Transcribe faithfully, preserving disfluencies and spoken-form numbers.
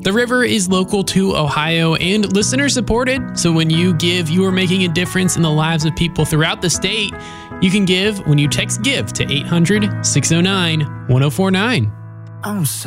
The river is local to Ohio and listener supported, so when you give, you are making a difference in the lives of people throughout the state. You can give when you text GIVE to eight hundred, six oh nine, one oh four nine. I'm so